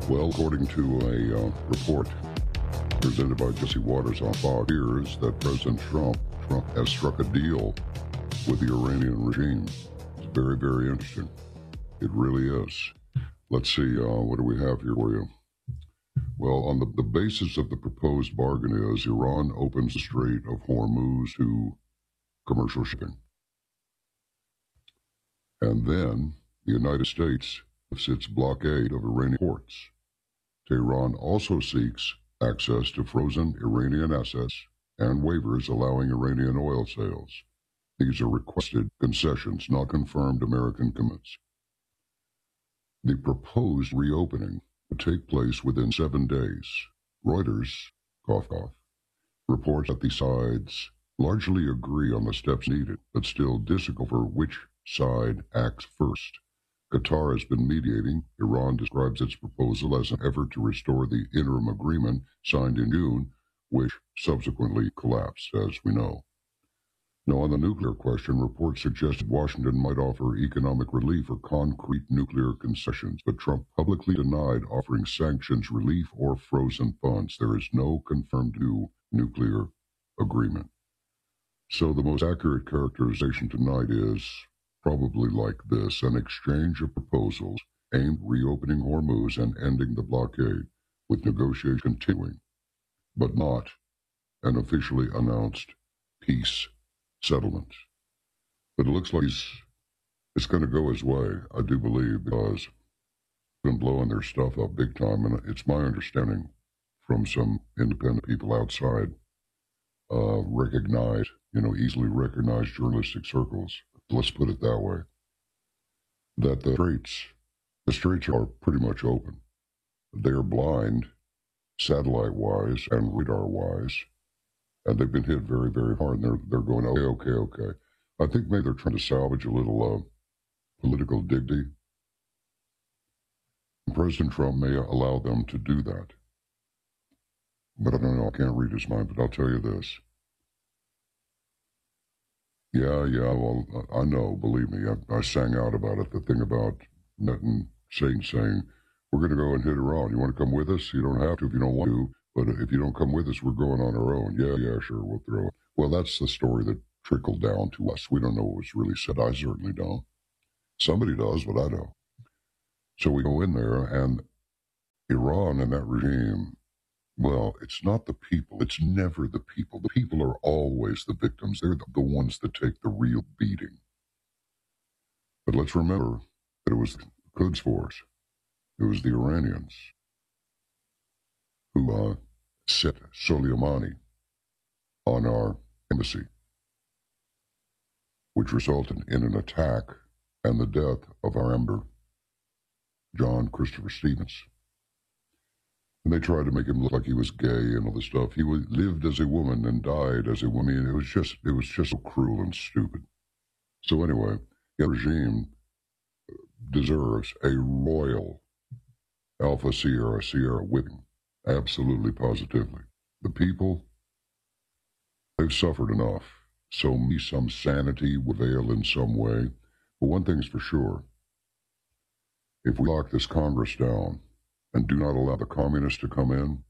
Well, according to a report presented by Jesse Waters on Fox, appears that President Trump has struck a deal with the Iranian regime. It's very, very interesting. It really is. Let's see, what do we have here for you? Well, on the basis of the proposed bargain is Iran opens the Strait of Hormuz to commercial shipping. And then the United States lifts its blockade of Iranian ports. Tehran also seeks access to frozen Iranian assets and waivers allowing Iranian oil sales. These are requested concessions, not confirmed American commitments. The proposed reopening would take place within 7 days. Reuters, cough cough, reports that the sides largely agree on the steps needed, but still disagree over which side acts first. Qatar has been mediating. Iran describes its proposal as an effort to restore the interim agreement signed in June, which subsequently collapsed, as we know. Now, on the nuclear question, reports suggested Washington might offer economic relief or concrete nuclear concessions, but Trump publicly denied offering sanctions relief or frozen funds. There is no confirmed new nuclear agreement. So the most accurate characterization tonight is probably like this: an exchange of proposals aimed at reopening Hormuz and ending the blockade, with negotiations continuing, but not an officially announced peace settlement. But it looks like it's going to go his way, I do believe, because they've been blowing their stuff up big time, and it's my understanding from some independent people outside easily recognized journalistic circles, let's put it that way, that the straits are pretty much open. They're blind, satellite-wise and radar-wise, and they've been hit very, very hard, and they're going, okay. I think maybe they're trying to salvage a little political dignity. President Trump may allow them to do that. But I don't know, I can't read his mind, but I'll tell you this. Yeah, well, I know, believe me, I sang out about it, the thing about saying, we're going to go and hit Iran. You want to come with us? You don't have to if you don't want to, but if you don't come with us, we're going on our own. Yeah, sure, we'll throw it. Well, that's the story that trickled down to us. We don't know what was really said. I certainly don't. Somebody does, but I don't. So we go in there, and Iran and that regime, well, it's not the people. It's never the people. The people are always the victims. They're the ones that take the real beating. But let's remember that it was the Quds Force. It was the Iranians who set Soleimani on our embassy, which resulted in an attack and the death of our embassy, John Christopher Stevens. And they tried to make him look like he was gay and all this stuff. He lived as a woman and died as a woman. It was just so cruel and stupid. So anyway, the regime deserves a royal Alpha Sierra whipping. Absolutely, positively. The people, they've suffered enough. So maybe some sanity will avail in some way. But one thing's for sure. If we lock this Congress down and do not allow the communists to come in,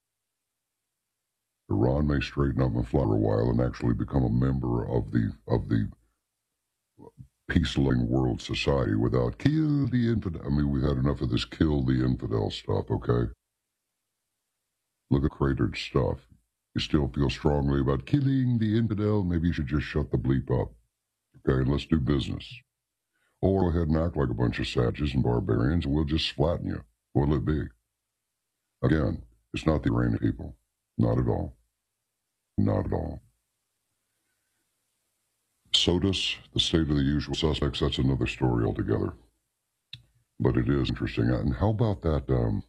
Iran may straighten up and fly for a while and actually become a member of the peace-loving world society without kill the infidel. I mean, we've had enough of this kill the infidel stuff, okay? Look at cratered stuff. You still feel strongly about killing the infidel? Maybe you should just shut the bleep up, okay? And let's do business. Or go ahead and act like a bunch of savages and barbarians, and we'll just flatten you. What'll it be? Again, it's not the Iranian people. Not at all. Not at all. SOTUS, the state of the usual suspects, that's another story altogether. But it is interesting. And how about that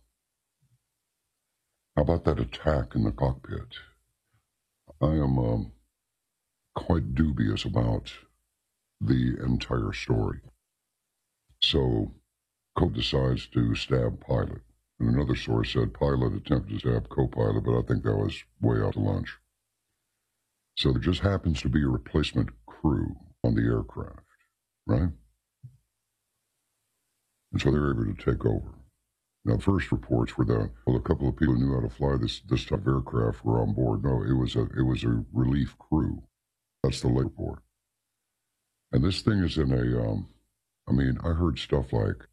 attack in the cockpit? I am quite dubious about the entire story. So, Cope decides to stab pilot. And another source said pilot attempted to stab co-pilot, but I think that was way out to lunch. So there just happens to be a replacement crew on the aircraft, right? And so they're able to take over. Now, the first reports were that, well, a couple of people who knew how to fly this type of aircraft were on board. No, it was a relief crew. That's the late report. And this thing is in I heard stuff like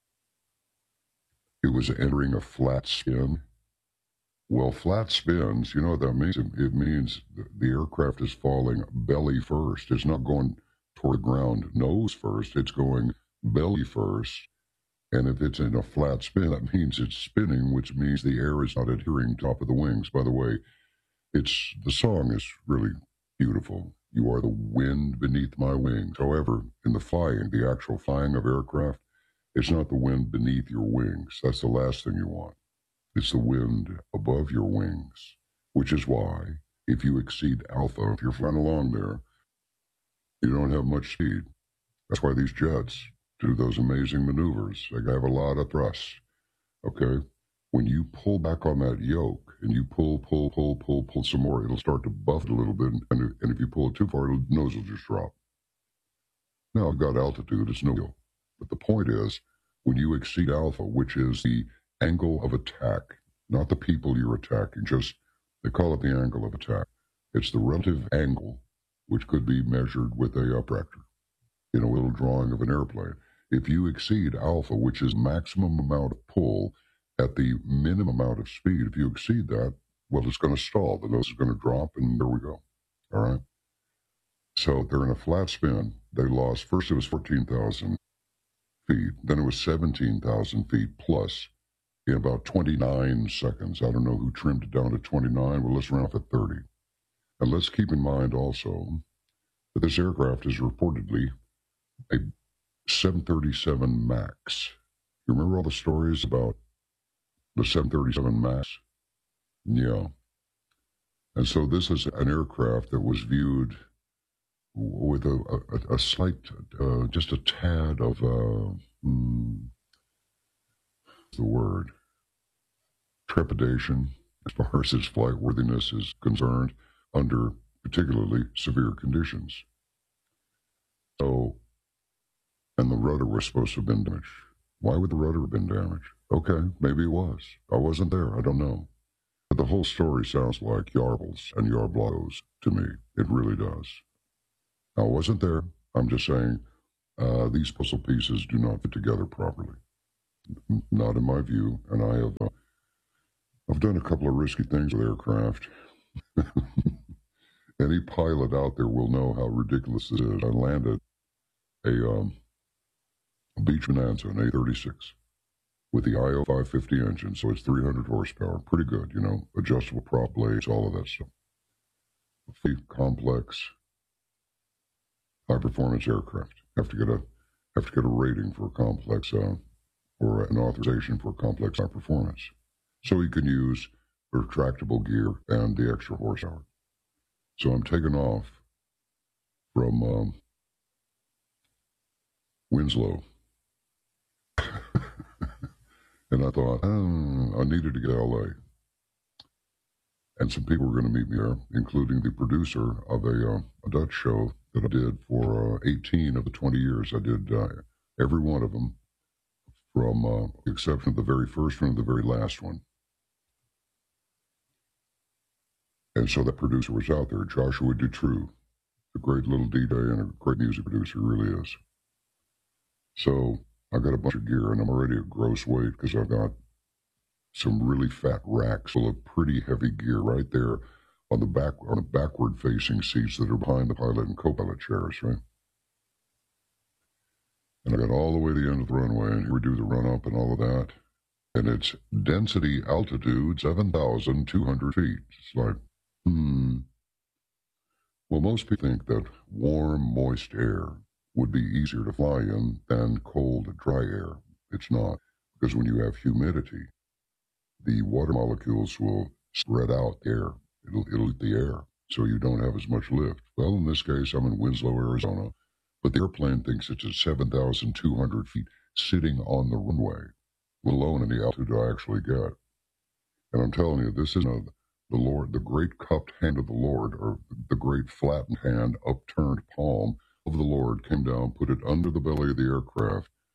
it was entering a flat spin. Well, flat spins, you know what that means? It means the aircraft is falling belly first. It's not going toward the ground nose first. It's going belly first. And if it's in a flat spin, that means it's spinning, which means the air is not adhering top of the wings. By the way, the song is really beautiful. You are the wind beneath my wings. However, in the actual flying of aircraft, it's not the wind beneath your wings. That's the last thing you want. It's the wind above your wings, which is why if you exceed alpha, if you're flying along there, you don't have much speed. That's why these jets do those amazing maneuvers. They have a lot of thrust. Okay? When you pull back on that yoke and you pull some more, it'll start to buff it a little bit. And if you pull it too far, the nose will just drop. Now, I've got altitude, it's no deal. But the point is, when you exceed alpha, which is the angle of attack, not the people you're attacking, they call it the angle of attack. It's the relative angle, which could be measured with a protractor, a little drawing of an airplane. If you exceed alpha, which is maximum amount of pull at the minimum amount of speed, if you exceed that, well, it's going to stall. The nose is going to drop, and there we go. All right? So they're in a flat spin. They lost, first it was 14,000 feet. Then it was 17,000 feet plus in about 29 seconds. I don't know who trimmed it down to 29. Well, let's round up at 30. And let's keep in mind also that this aircraft is reportedly a 737 MAX. You remember all the stories about the 737 MAX? Yeah. And so this is an aircraft that was viewed with a slight, just a tad of, the word, trepidation as far as its flight worthiness is concerned under particularly severe conditions. So, and the rudder was supposed to have been damaged. Why would the rudder have been damaged? Okay, maybe it was. I wasn't there. I don't know. But the whole story sounds like yarbles and yarblottos to me. It really does. I wasn't there. I'm just saying these puzzle pieces do not fit together properly. Not in my view. And I've done a couple of risky things with aircraft. Any pilot out there will know how ridiculous this is. I landed a Beech Bonanza, an A36, with the IO 550 engine, so it's 300 horsepower. Pretty good, adjustable prop blades, all of that stuff. Fully complex, high-performance aircraft. Have to get a rating for a complex, or an authorization for complex high performance. So you can use retractable gear and the extra horsepower. So I'm taking off from Winslow. And I thought, I needed to get to LA. And some people were going to meet me there, including the producer of a Dutch show that I did for 18 of the 20 years. I did every one of them, from the exception of the very first one to the very last one. And so that producer was out there, Joshua Dutroux, a great little DJ and a great music producer, really is. So I got a bunch of gear, and I'm already at gross weight because I've got some really fat racks full of pretty heavy gear right there on the backward-facing seats that are behind the pilot and co-pilot chairs, right? And I got all the way to the end of the runway, and here we do the run-up and all of that. And it's density altitude 7,200 feet. It's like, Well, most people think that warm, moist air would be easier to fly in than cold, dry air. It's not, because when you have humidity, the water molecules will spread out the air. It'll eat the air, so you don't have as much lift. Well, in this case, I'm in Winslow, Arizona, but the airplane thinks it's at 7,200 feet sitting on the runway, let alone any altitude I actually get. And I'm telling you, this isn't the Lord, the great cupped hand of the Lord, or the great flattened hand, upturned palm of the Lord came down, put it under the belly of the aircraft,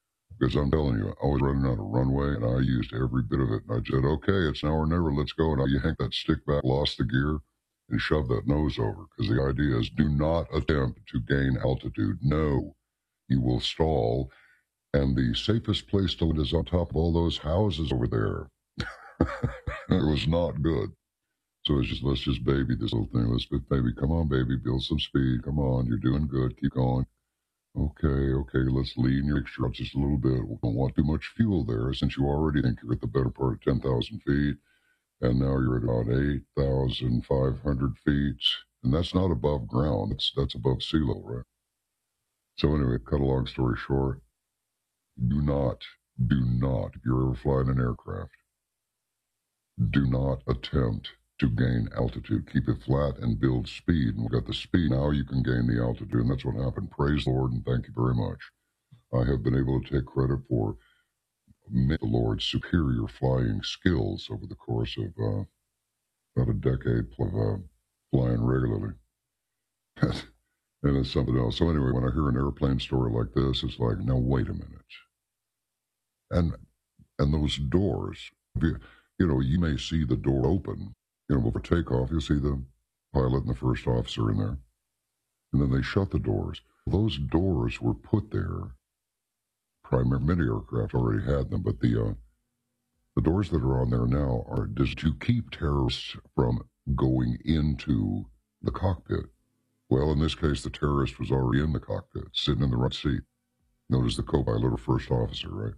Because I'm telling you, I was running on a runway, and I used every bit of it. And I said, okay, it's now or never, let's go. And you yank that stick back, lost the gear, and shove that nose over. Because the idea is do not attempt to gain altitude. No, you will stall. And the safest place to land is on top of all those houses over there. It was not good. So it's just, let's just baby this little thing. Let's baby, come on, baby, build some speed. Come on, you're doing good. Keep going. Okay, let's lean your mixture up just a little bit. We don't want too much fuel there since you already think you're at the better part of 10,000 feet. And now you're at about 8,500 feet. And that's not above ground. That's above sea level, right? So anyway, cut a long story short, do not, if you're ever flying an aircraft, do not attempt to gain altitude. Keep it flat and build speed. And we've got the speed. Now you can gain the altitude. And that's what happened. Praise the Lord and thank you very much. I have been able to take credit for the Lord's superior flying skills over the course of about a decade of flying regularly. And it's something else. So anyway, when I hear an airplane story like this, it's like, now wait a minute. And those doors, you know, you may see the door open. You know, before takeoff, you'll see the pilot and the first officer in there. And then they shut the doors. Those doors were put there. Many aircraft already had them, but the doors that are on there now are just to keep terrorists from going into the cockpit. Well, in this case, the terrorist was already in the cockpit, sitting in the right seat. Known as the co-pilot or first officer, right?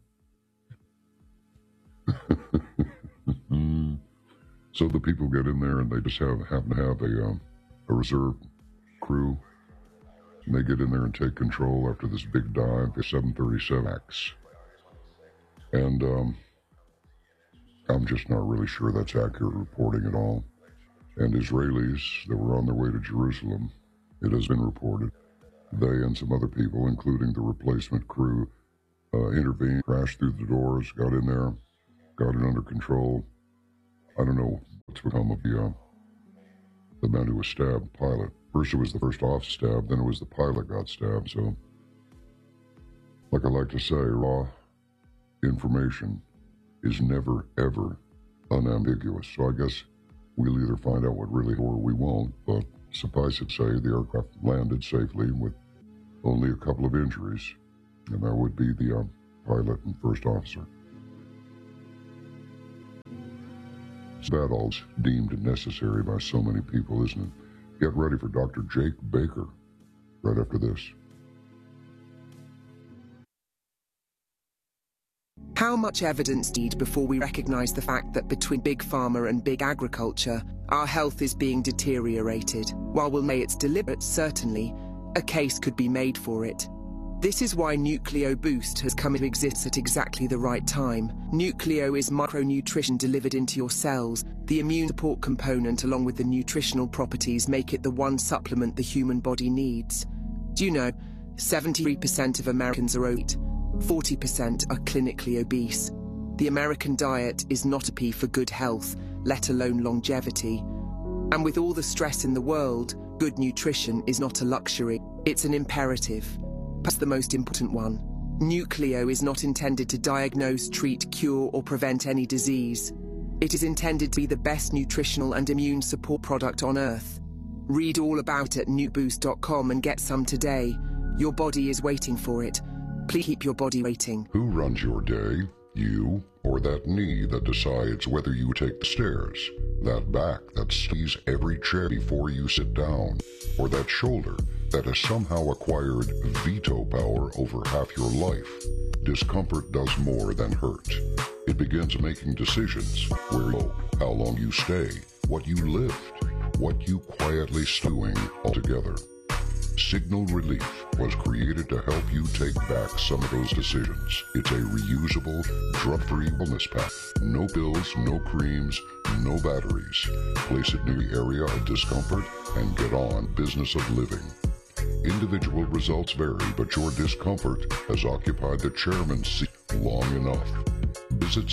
So the people get in there and they just happen to have a reserve crew. And they get in there and take control after this big dive, the 737X. And I'm just not really sure that's accurate reporting at all. And Israelis that were on their way to Jerusalem, it has been reported, they and some other people, including the replacement crew, intervened, crashed through the doors, got in there, got it under control. I don't know what's become of the man who was stabbed, the pilot. First it was the first officer stabbed, then it was the pilot got stabbed. So, like I like to say, raw information is never, ever unambiguous. So I guess we'll either find out what really or we won't, but suffice it to say, the aircraft landed safely with only a couple of injuries, and that would be the pilot and first officer. That all's deemed necessary by so many people, isn't it? Get ready for Dr. Jake Baker right after this. How much evidence need before we recognize the fact that between big pharma and big agriculture, our health is being deteriorated? While we'll say it's deliberate, certainly, a case could be made for it. This is why Nucleo Boost has come into existence at exactly the right time. Nucleo is micronutrition delivered into your cells. The immune support component along with the nutritional properties make it the one supplement the human body needs. Do you know, 73% of Americans are overweight, 40% are clinically obese. The American diet is not a P for good health, let alone longevity. And with all the stress in the world, good nutrition is not a luxury, it's an imperative. Perhaps the most important one. Nucleo is not intended to diagnose, treat, cure, or prevent any disease. It is intended to be the best nutritional and immune support product on Earth. Read all about it at nucboost.com and get some today. Your body is waiting for it. Please keep your body waiting. Who runs your day? You or that knee that decides whether you take the stairs? That back that sees every chair before you sit down? Or that shoulder that has somehow acquired veto power over half your life? Discomfort does more than hurt. It begins making decisions: where you go, how long you stay, what you lift, what you quietly stewing altogether. Signal Relief was created to help you take back some of those decisions. It's a reusable, drug-free wellness pack. No pills, no creams, no batteries. Place it near the area of discomfort and get on business of living. Individual results vary, but your discomfort has occupied the chairman's seat long enough. Visit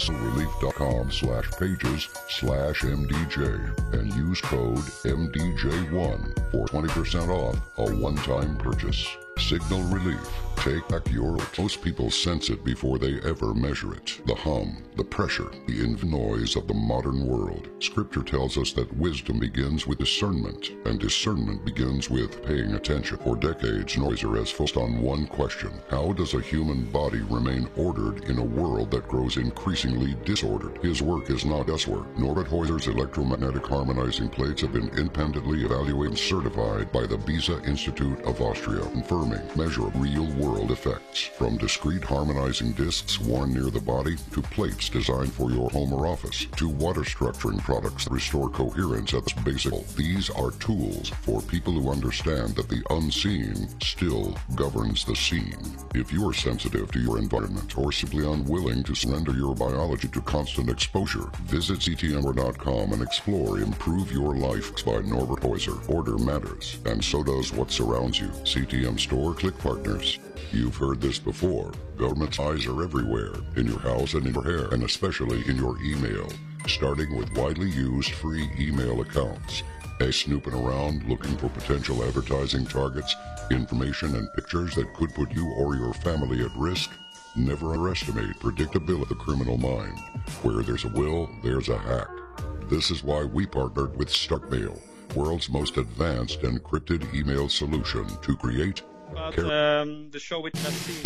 signalrelief.com/pages/MDJ and use code MDJ1 for 20% off a one-time purchase. Signal relief. Take back your... Most people sense it before they ever measure it. The hum, the pressure, the noise of the modern world. Scripture tells us that wisdom begins with discernment, and discernment begins with paying attention. For decades, Noiser has focused on one question. How does a human body remain ordered in a world that grows increasingly disordered? His work is not guesswork. Norbert Heuser's electromagnetic harmonizing plates have been independently evaluated and certified by the Beza Institute of Austria, confirming measure real-world effects, from discrete harmonizing discs worn near the body to plates designed for your home or office, to water structuring products that restore coherence at the basic level. These are tools for people who understand that the unseen still governs the seen. If you are sensitive to your environment or simply unwilling to surrender your biology to constant exposure, visit ctmr.com and explore Improve Your Life by Norbert Heuser. Order matters, and so does what surrounds you. CTM Store Click Partners. You've heard this before. Government's eyes are everywhere, in your house and in your hair, and especially in your email, starting with widely used free email accounts. Snooping around looking for potential advertising targets, information and pictures that could put you or your family at risk. Never underestimate predictability of the criminal mind. Where there's a will, there's a hack. This is why we partnered with StarkMail, world's most advanced encrypted email solution, to create the show with Maxine.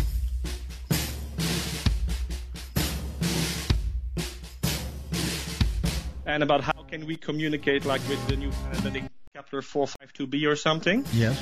And about how can we communicate, like with the new I Kepler 452b or something. Yes.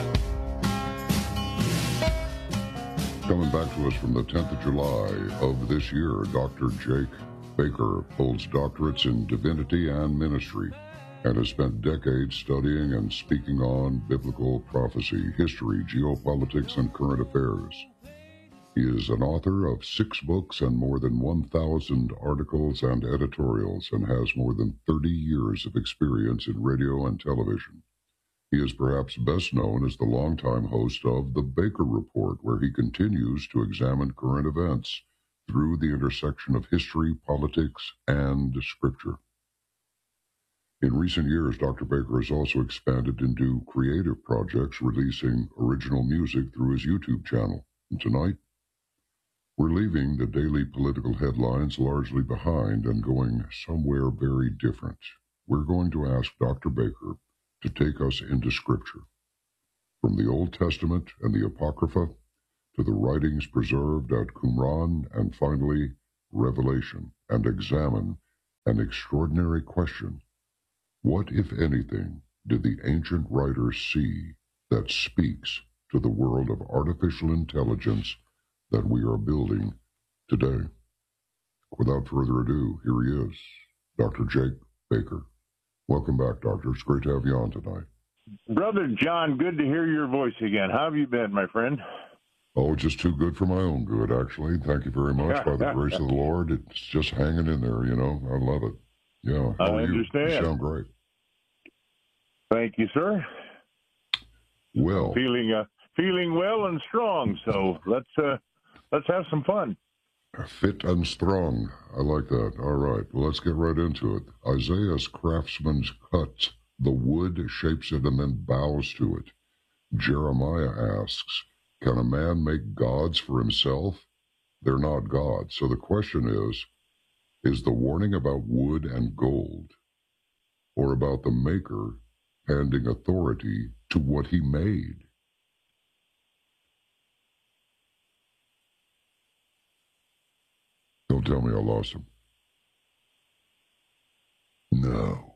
Coming back to us from the 10th of July of this year, Dr. Jake Baker holds doctorates in divinity and ministry, and has spent decades studying and speaking on biblical prophecy, history, geopolitics, and current affairs. He is an author of 6 books and more than 1,000 articles and editorials, and has more than 30 years of experience in radio and television. He is perhaps best known as the longtime host of The Baker Report, where he continues to examine current events through the intersection of history, politics, and scripture. In recent years, Dr. Baker has also expanded into creative projects, releasing original music through his YouTube channel. And tonight, we're leaving the daily political headlines largely behind and going somewhere very different. We're going to ask Dr. Baker to take us into Scripture, from the Old Testament and the Apocrypha to the writings preserved at Qumran, and finally, Revelation, and examine an extraordinary question. What, if anything, did the ancient writers see that speaks to the world of artificial intelligence that we are building today? Without further ado, here he is, Dr. Jake Baker. Welcome back, Doctor. It's great to have you on tonight. Brother John, good to hear your voice again. How have you been, my friend? Oh, just too good for my own good, actually. Thank you very much. By the grace of the Lord, it's just hanging in there, you know. I love it. Yeah, I understand. You sound great. Thank you, sir. Well, feeling well and strong. So let's have some fun. Fit and strong. I like that. All right. Well, let's get right into it. Isaiah's craftsman cuts the wood, shapes it, and then bows to it. Jeremiah asks, can a man make gods for himself? They're not gods. So the question is the warning about wood and gold, or about the maker handing authority to what he made? Don't tell me I lost him. No.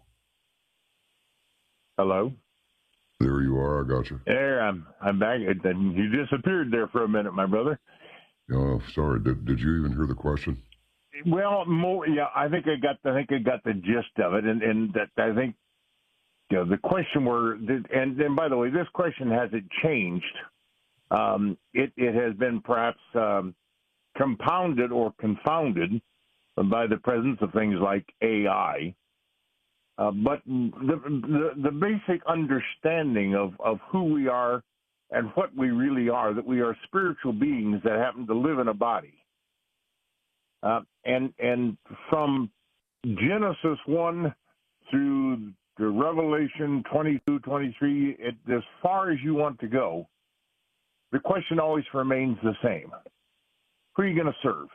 Hello? There you are. I got you. There, I'm back. You disappeared there for a minute, my brother. Oh, sorry. Did you even hear the question? Well, yeah, I think I got the gist of it, and that I think, you know, the question and by the way, this question hasn't changed. It has been perhaps compounded or confounded by the presence of things like AI. But the basic understanding of who we are and what we really are, that we are spiritual beings that happen to live in a body. And from Genesis 1 through to Revelation 22, 23, as far as you want to go, the question always remains the same. Who are you going to serve?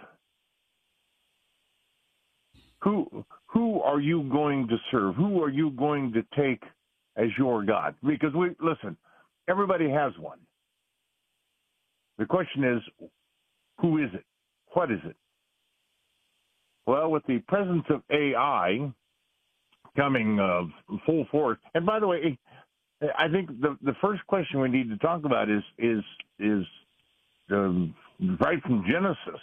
Who are you going to serve? Who are you going to take as your God? Because listen, everybody has one. The question is, who is it? What is it? Well, with the presence of AI coming full force, and by the way, I think the first question we need to talk about is right from Genesis.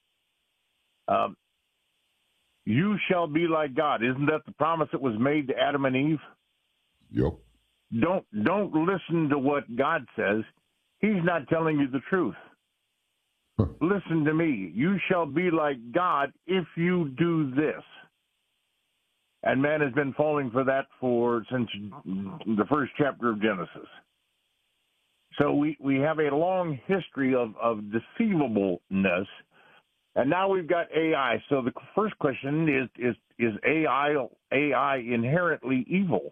You shall be like God. Isn't that the promise that was made to Adam and Eve? Yep. Don't listen to what God says. He's not telling you the truth. Huh. Listen to me. You shall be like God if you do this. And man has been falling for that since the first chapter of Genesis. So we have a long history of deceivableness. And now we've got AI. So the first question is AI inherently evil?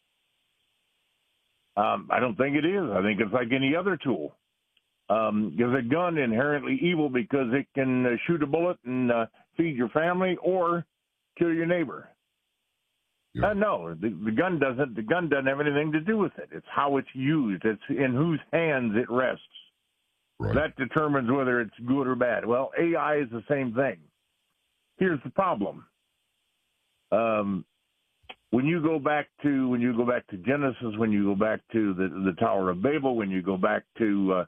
I don't think it is. I think it's like any other tool. Is a gun inherently evil because it can shoot a bullet and feed your family or kill your neighbor? Yeah. No, the gun doesn't. The gun doesn't have anything to do with it. It's how it's used. It's in whose hands it rests. Right. That determines whether it's good or bad. Well, AI is the same thing. Here's the problem. When you go back to Genesis, when you go back to the Tower of Babel, when you go back to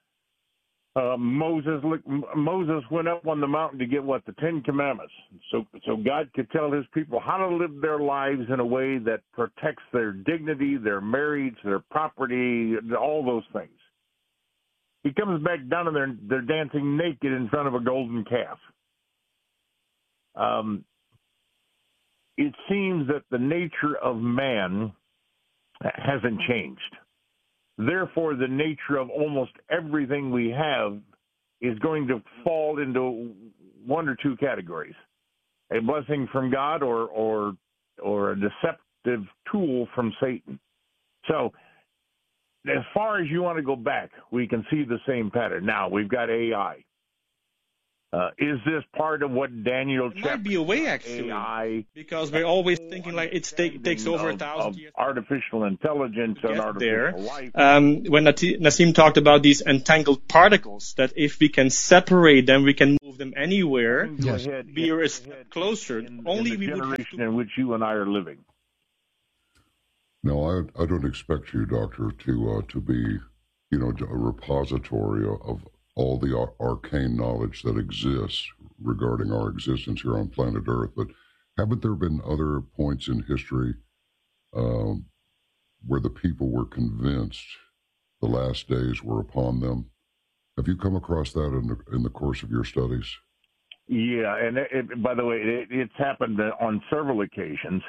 Moses went up on the mountain to get the 10 Commandments. So God could tell his people how to live their lives in a way that protects their dignity, their marriage, their property, all those things. He comes back down and they're dancing naked in front of a golden calf. It seems that the nature of man hasn't changed. Therefore, the nature of almost everything we have is going to fall into one or two categories: a blessing from God or a deceptive tool from Satan. So, as far as you want to go back, we can see the same pattern. Now, we've got AI. Is this part of what Daniel It might be a way, actually, AI, because we're always thinking like it takes over 1,000 years. Artificial intelligence and artificial life. When Nassim talked about these entangled particles, that if we can separate them, we can move them anywhere. Yes. Be a step closer. Only in the we would have generation to. in which you and I are living. No, I don't expect you, Doctor, to be, a repository of all the arcane knowledge that exists regarding our existence here on planet Earth. But haven't there been other points in history where the people were convinced the last days were upon them? Have you come across that in the course of your studies? Yeah, and by the way, it's happened on several occasions.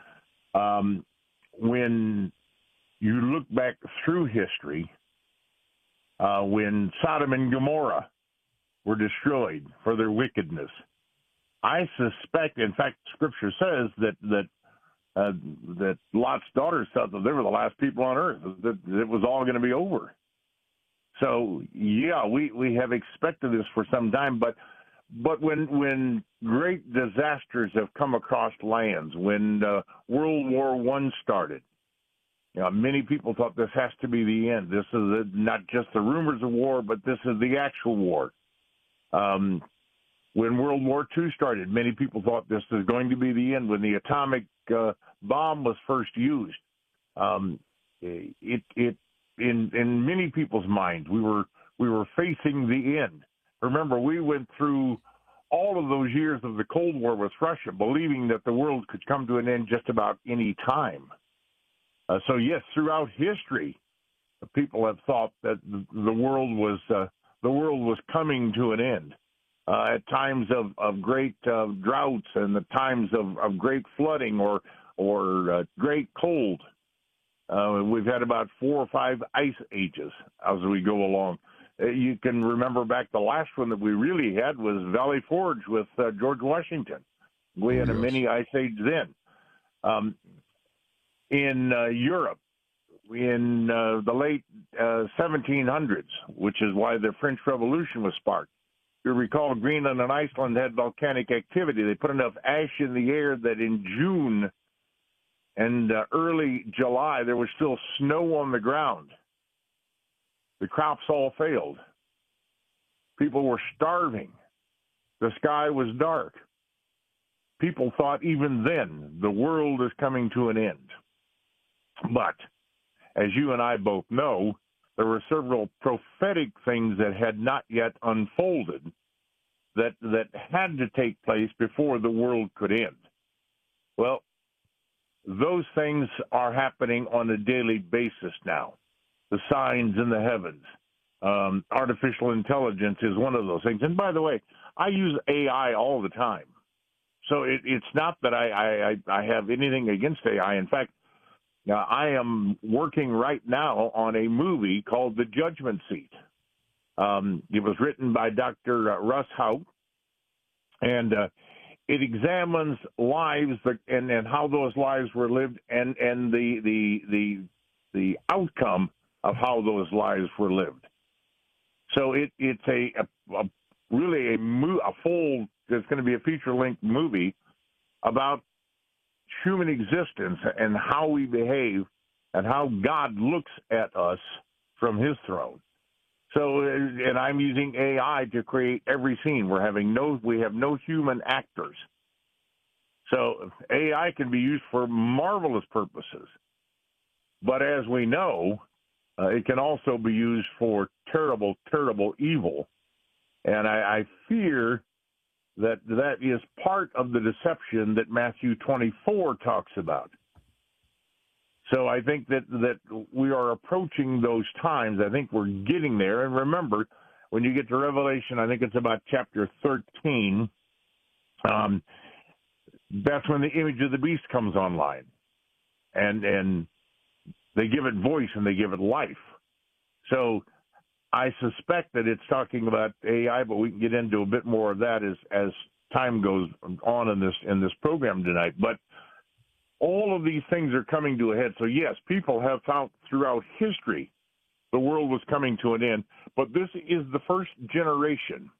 When you look back through history, when Sodom and Gomorrah were destroyed for their wickedness, I suspect, in fact, Scripture says that Lot's daughters thought that they were the last people on earth, that it was all going to be over. So, yeah, we have expected this for some time, but when great disasters have come across lands, when World War I started, many people thought this has to be the end. This is not just the rumors of war, but this is the actual war. When World War II started, many people thought this was going to be the end. When the atomic bomb was first used, in many people's minds, we were facing the end. Remember, we went through all of those years of the Cold War with Russia, believing that the world could come to an end just about any time. So yes, throughout history, people have thought that the world was coming to an end. At times of great droughts and the times of great flooding or great cold. We've had about 4 or 5 ice ages as we go along. You can remember back the last one that we really had was Valley Forge with George Washington. We had a mini ice age then. In Europe, in the late 1700s, which is why the French Revolution was sparked. You recall Greenland and Iceland had volcanic activity. They put enough ash in the air that in June and early July there was still snow on the ground. The crops all failed. People were starving. The sky was dark. People thought even then the world is coming to an end. But as you and I both know, there were several prophetic things that had not yet unfolded that had to take place before the world could end. Well, those things are happening on a daily basis now. The signs in the heavens. Artificial intelligence is one of those things. And by the way, I use AI all the time. So it's not that I have anything against AI. In fact, I am working right now on a movie called The Judgment Seat. It was written by Dr. Russ Houck, and it examines lives and how those lives were lived and the outcome of how those lives were lived. So it's a really a full. There's going to be a feature-length movie about human existence and how we behave and how God looks at us from his throne. So, and I'm using AI to create every scene. We have no human actors. So AI can be used for marvelous purposes. But as we know, it can also be used for terrible, terrible evil. And I fear that is part of the deception that Matthew 24 talks about. So I think that we are approaching those times. I think we're getting there. And remember, when you get to Revelation, I think it's about chapter 13, that's when the image of the beast comes online. And they give it voice and they give it life. So I suspect that it's talking about AI, but we can get into a bit more of that as time goes on in this program tonight. But all of these things are coming to a head. So yes, people have found throughout history the world was coming to an end, but this is the first generation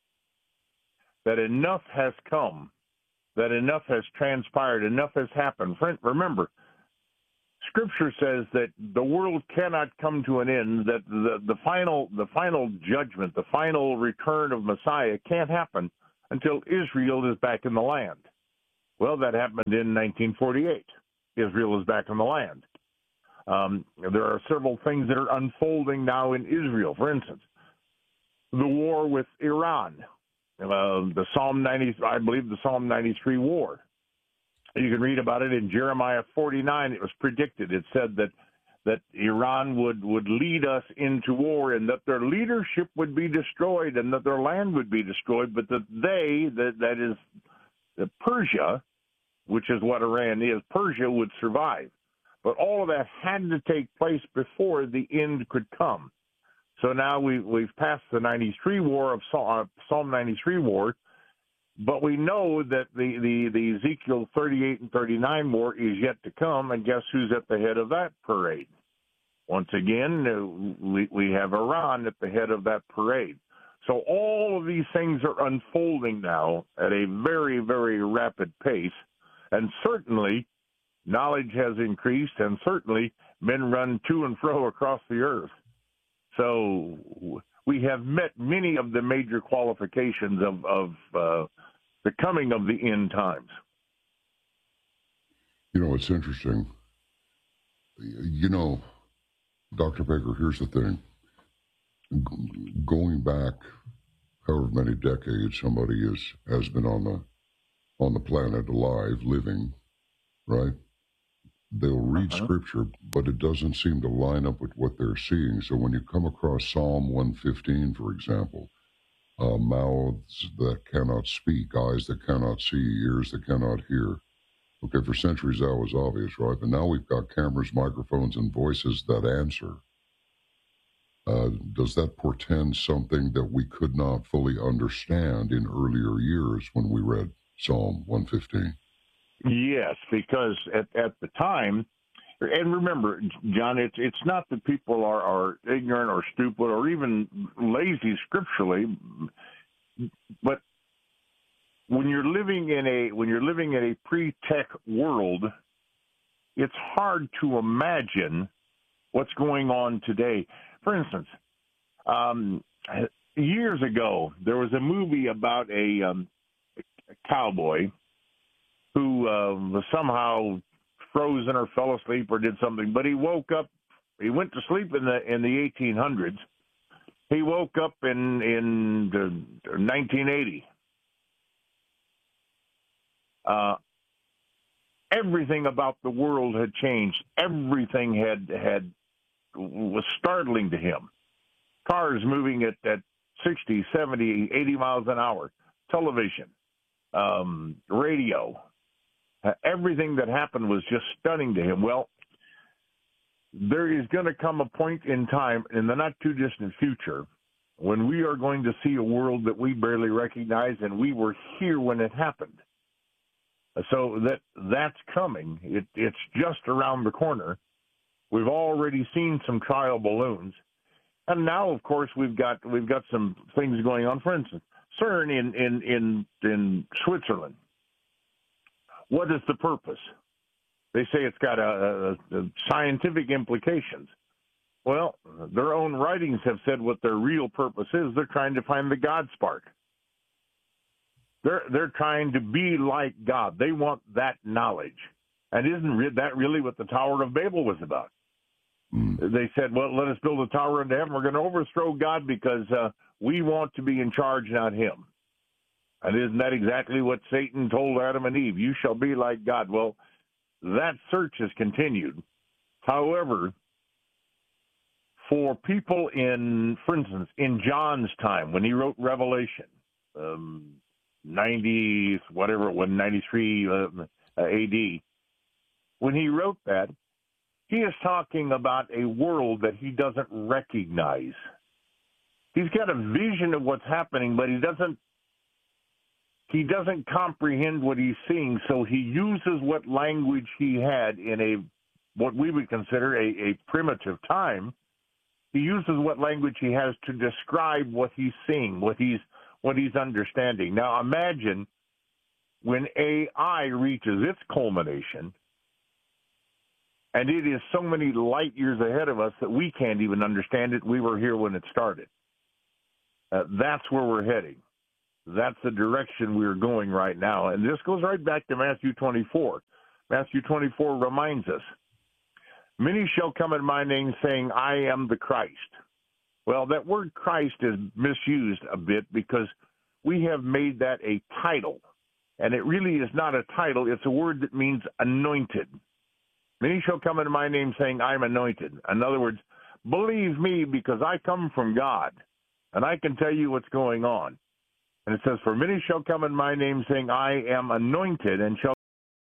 that enough has come, that enough has transpired, enough has happened. Friend, remember, Scripture says that the world cannot come to an end, that the final judgment, the final return of Messiah can't happen until Israel is back in the land. Well, that happened in 1948. Israel is back in the land. There are several things that are unfolding now in Israel. For instance, the war with Iran, the Psalm 93 war. You can read about it in Jeremiah 49. It was predicted. It said that Iran would lead us into war and that their leadership would be destroyed and that their land would be destroyed, but that is Persia, which is what Iran is, Persia would survive. But all of that had to take place before the end could come. So now we've passed the 93 war of Psalm 93 war, but we know that the Ezekiel 38 and 39 war is yet to come, and guess who's at the head of that parade? Once again, we have Iran at the head of that parade. So all of these things are unfolding now at a very, very rapid pace, and certainly knowledge has increased, and certainly men run to and fro across the earth. So we have met many of the major qualifications of the coming of the end times. You know, it's interesting. You know, Dr. Baker, here's the thing. Going back however many decades somebody has been on the planet alive, living, right? They'll read Scripture, but it doesn't seem to line up with what they're seeing. So when you come across Psalm 115, for example, mouths that cannot speak, eyes that cannot see, ears that cannot hear. Okay, for centuries that was obvious, right? But now we've got cameras, microphones, and voices that answer. Does that portend something that we could not fully understand in earlier years when we read Psalm 115? Yes, because at the time, And remember, John, it's not that people are ignorant or stupid or even lazy scripturally, but when you're living in a pre-tech world, it's hard to imagine what's going on today. For instance, years ago, there was a movie about a cowboy who was somehow frozen or fell asleep or did something, but he woke up. He went to sleep in the 1800s. He woke up in 1980. Everything about the world had changed. Everything was startling to him. Cars moving at 60, 70, 80 miles an hour. Television, radio. Everything that happened was just stunning to him. Well, there is going to come a point in time in the not too distant future when we are going to see a world that we barely recognize, and we were here when it happened. So that's coming. It's just around the corner. We've already seen some trial balloons, and now, of course, we've got some things going on. For instance, CERN in Switzerland. What is the purpose? They say it's got a scientific implications. Well, their own writings have said what their real purpose is. They're trying to find the God spark. They're trying to be like God. They want that knowledge. And isn't that really what the Tower of Babel was about? They said, well, let us build a tower into heaven. We're going to overthrow God because we want to be in charge, not him. And isn't that exactly what Satan told Adam and Eve? You shall be like God. Well, that search has continued. However, for people for instance, in John's time, when he wrote Revelation, 93 AD, when he wrote that, he is talking about a world that he doesn't recognize. He's got a vision of what's happening, but he doesn't comprehend what he's seeing, so he uses what language he had in what we would consider a primitive time. He uses what language he has to describe what he's seeing, what he's understanding. Now imagine when AI reaches its culmination, and it is so many light years ahead of us that we can't even understand it. We were here when it started. That's where we're heading. That's the direction we're going right now. And this goes right back to Matthew 24. Matthew 24 reminds us, many shall come in my name saying, I am the Christ. Well, that word Christ is misused a bit because we have made that a title. And it really is not a title. It's a word that means anointed. Many shall come in my name saying, I am anointed. In other words, believe me because I come from God, and I can tell you what's going on. And it says, for many shall come in my name saying, I am anointed, and shall